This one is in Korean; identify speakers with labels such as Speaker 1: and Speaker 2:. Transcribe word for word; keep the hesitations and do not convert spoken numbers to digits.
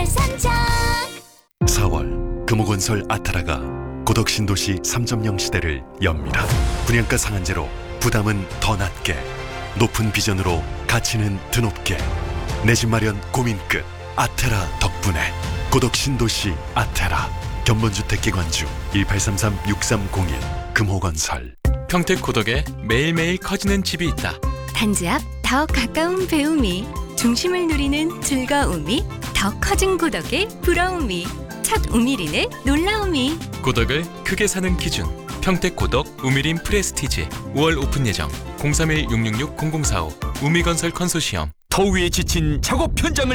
Speaker 1: 선착.
Speaker 2: 사월 금호건설 아타라가 고덕 신도시 삼 점 영 시대를 엽니다. 분양가 상한제로 부담은 더 낮게, 높은 비전으로 가치는 드높게, 내 집 마련 고민 끝 아테라 덕분에 고덕 신도시 아테라. 견본주택기관주 일팔삼삼 육삼공일 금호건설.
Speaker 3: 평택 고덕에 매일매일 커지는 집이 있다.
Speaker 4: 단지 앞 더 가까운 배움이, 중심을 누리는 즐거움이, 더 커진 고덕의 부러움이, 첫 우미린의 놀라움이.
Speaker 3: 고덕을 크게 사는 기준 평택 고덕 우미린 프레스티지. 오월 오픈 예정. 공삼일 육육육 공공사오 우미건설 컨소시엄.
Speaker 5: 더위에 지친 작업 현장을